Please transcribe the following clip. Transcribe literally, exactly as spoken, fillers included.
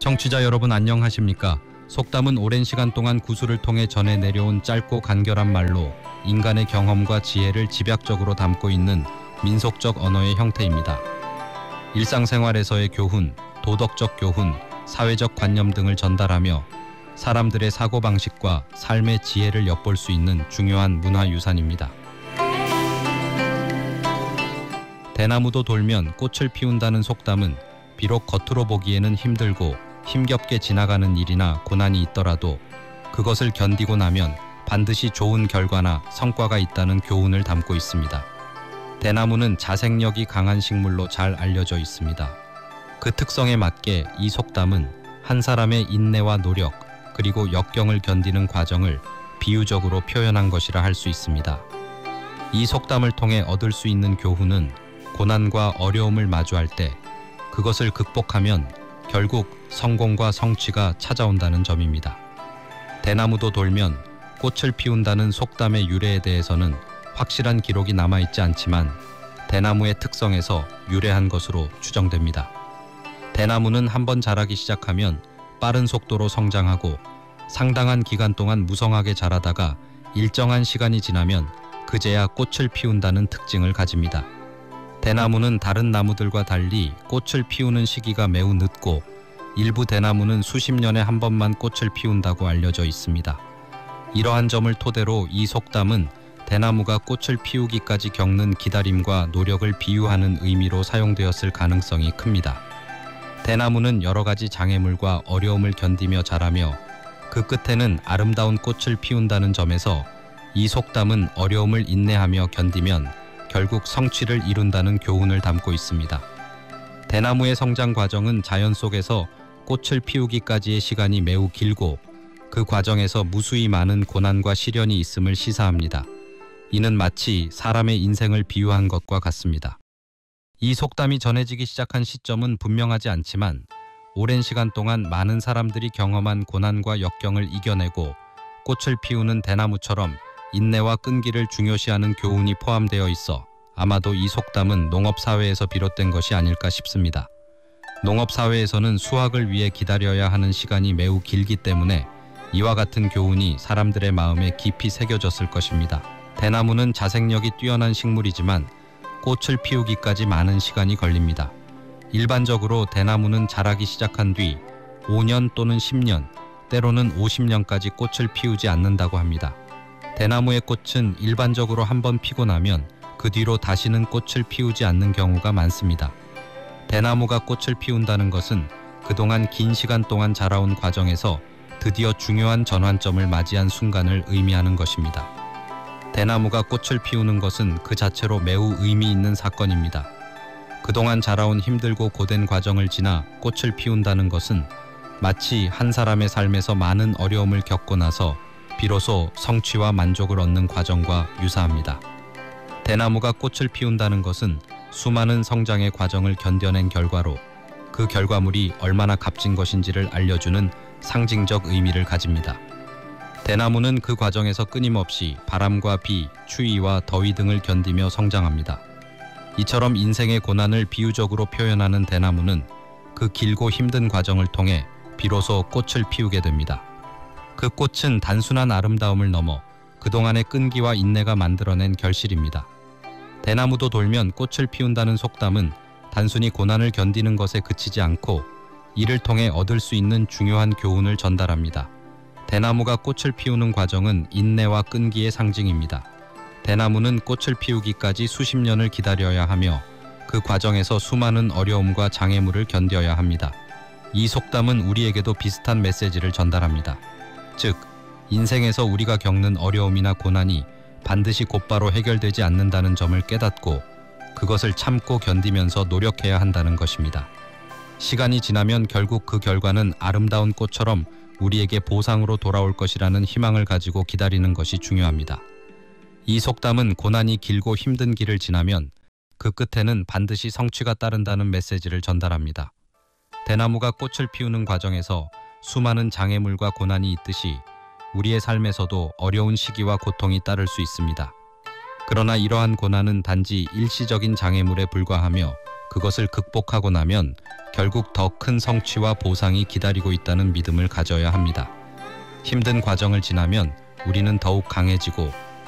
청취자 여러분 안녕하십니까? 속담은 오랜 시간 동안 구술을 통해 전해 내려온 짧고 간결한 말로 인간의 경험과 지혜를 집약적으로 담고 있는 민속적 언어의 형태입니다. 일상생활에서의 교훈, 도덕적 교훈, 사회적 관념 등을 전달하며 사람들의 사고방식과 삶의 지혜를 엿볼 수 있는 중요한 문화유산입니다. 대나무도 돌면 꽃을 피운다는 속담은 비록 겉으로 보기에는 힘들고 힘겹게 지나가는 일이나 고난이 있더라도 그것을 견디고 나면 반드시 좋은 결과나 성과가 있다는 교훈을 담고 있습니다. 대나무는 자생력이 강한 식물로 잘 알려져 있습니다. 그 특성에 맞게 이 속담은 한 사람의 인내와 노력 그리고 역경을 견디는 과정을 비유적으로 표현한 것이라 할 수 있습니다. 이 속담을 통해 얻을 수 있는 교훈은 고난과 어려움을 마주할 때 그것을 극복하면 결국 성공과 성취가 찾아온다는 점입니다. 대나무도 돌면 꽃을 피운다는 속담의 유래에 대해서는 확실한 기록이 남아있지 않지만 대나무의 특성에서 유래한 것으로 추정됩니다. 대나무는 한번 자라기 시작하면 빠른 속도로 성장하고 상당한 기간 동안 무성하게 자라다가 일정한 시간이 지나면 그제야 꽃을 피운다는 특징을 가집니다. 대나무는 다른 나무들과 달리 꽃을 피우는 시기가 매우 늦고 일부 대나무는 수십 년에 한 번만 꽃을 피운다고 알려져 있습니다. 이러한 점을 토대로 이 속담은 대나무가 꽃을 피우기까지 겪는 기다림과 노력을 비유하는 의미로 사용되었을 가능성이 큽니다. 대나무는 여러 가지 장애물과 어려움을 견디며 자라며 그 끝에는 아름다운 꽃을 피운다는 점에서 이 속담은 어려움을 인내하며 견디면 결국 성취를 이룬다는 교훈을 담고 있습니다. 대나무의 성장 과정은 자연 속에서 꽃을 피우기까지의 시간이 매우 길고 그 과정에서 무수히 많은 고난과 시련이 있음을 시사합니다. 이는 마치 사람의 인생을 비유한 것과 같습니다. 이 속담이 전해지기 시작한 시점은 분명하지 않지만 오랜 시간 동안 많은 사람들이 경험한 고난과 역경을 이겨내고 꽃을 피우는 대나무처럼 인내와 끈기를 중요시하는 교훈이 포함되어 있어 아마도 이 속담은 농업사회에서 비롯된 것이 아닐까 싶습니다. 농업사회에서는 수확을 위해 기다려야 하는 시간이 매우 길기 때문에 이와 같은 교훈이 사람들의 마음에 깊이 새겨졌을 것입니다. 대나무는 자생력이 뛰어난 식물이지만 꽃을 피우기까지 많은 시간이 걸립니다. 일반적으로 대나무는 자라기 시작한 뒤 오 년 또는 십 년, 때로는 오십 년까지 꽃을 피우지 않는다고 합니다. 대나무의 꽃은 일반적으로 한번 피고 나면 그 뒤로 다시는 꽃을 피우지 않는 경우가 많습니다. 대나무가 꽃을 피운다는 것은 그동안 긴 시간 동안 자라온 과정에서 드디어 중요한 전환점을 맞이한 순간을 의미하는 것입니다. 대나무가 꽃을 피우는 것은 그 자체로 매우 의미 있는 사건입니다. 그동안 자라온 힘들고 고된 과정을 지나 꽃을 피운다는 것은 마치 한 사람의 삶에서 많은 어려움을 겪고 나서 비로소 성취와 만족을 얻는 과정과 유사합니다. 대나무가 꽃을 피운다는 것은 수많은 성장의 과정을 견뎌낸 결과로 그 결과물이 얼마나 값진 것인지를 알려주는 상징적 의미를 가집니다. 대나무는 그 과정에서 끊임없이 바람과 비, 추위와 더위 등을 견디며 성장합니다. 이처럼 인생의 고난을 비유적으로 표현하는 대나무는 그 길고 힘든 과정을 통해 비로소 꽃을 피우게 됩니다. 그 꽃은 단순한 아름다움을 넘어 그동안의 끈기와 인내가 만들어낸 결실입니다. 대나무도 돌면 꽃을 피운다는 속담은 단순히 고난을 견디는 것에 그치지 않고 이를 통해 얻을 수 있는 중요한 교훈을 전달합니다. 대나무가 꽃을 피우는 과정은 인내와 끈기의 상징입니다. 대나무는 꽃을 피우기까지 수십 년을 기다려야 하며 그 과정에서 수많은 어려움과 장애물을 견뎌야 합니다. 이 속담은 우리에게도 비슷한 메시지를 전달합니다. 즉, 인생에서 우리가 겪는 어려움이나 고난이 반드시 곧바로 해결되지 않는다는 점을 깨닫고 그것을 참고 견디면서 노력해야 한다는 것입니다. 시간이 지나면 결국 그 결과는 아름다운 꽃처럼 우리에게 보상으로 돌아올 것이라는 희망을 가지고 기다리는 것이 중요합니다. 이 속담은 고난이 길고 힘든 길을 지나면 그 끝에는 반드시 성취가 따른다는 메시지를 전달합니다. 대나무가 꽃을 피우는 과정에서 수많은 장애물과 고난이 있듯이 우리의 삶에서도 어려운 시기와 고통이 따를 수 있습니다. 그러나 이러한 고난은 단지 일시적인 장애물에 불과하며 그것을 극복하고 나면 결국 더 큰 성취와 보상이 기다리고 있다는 믿음을 가져야 합니다. 힘든 과정을 지나면 우리는 더욱 강해지고